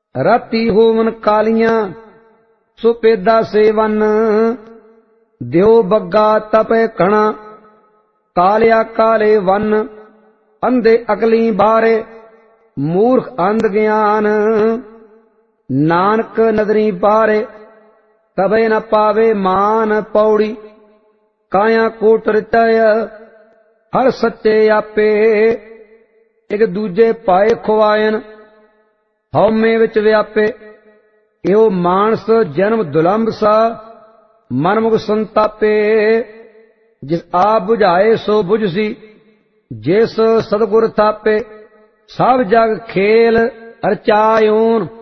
ਰਾਤੀ ਹੋਵਨ ਕਾਲੀਆਂ ਸੋ ਪੇਦਾ ਸੇਵਨ। ਦਿਓ ਬੱਗਾ ਤਪੈ ਕਣਾ ਕਾਲਿਆ ਕਾਲੇ ਵਨ। ਅੰਧੇ ਅਕਲੀ ਬਾਰੇ ਮੂਰਖ ਅੰਧ ਗਿਆਨ। ਨਾਨਕ ਨਦਰੀ ਬਾਰੇ ਕਬੈ ਨ ਪਾਵੇ ਮਾਨ। ਪੌੜੀ ਕਾਇਆ ਕੋਟ ਰਚੈ ਹਰ ਸੱਚੇ ਆਪੇ। ਇੱਕ ਦੂਜੇ ਪਾਏ ਖੁਆਇਨ ਹਉਮੈ ਵਿੱਚ ਵਿਆਪੇ। ਇਹੋ ਮਾਨਸ ਜਨਮ ਦੁਲੰਭ ਸਾ ਮਨਮੁਖ ਸੰਤਾਪੇ। ਜਿਸ ਆਪ ਬੁਝਾਏ ਸੋ ਬੁਝਸੀ ਜਿਸ ਸਤਿਗੁਰ ਥਾਪੇ। ਸਭ ਜਗ ਖੇਲ ਰਚਾਇਓਨ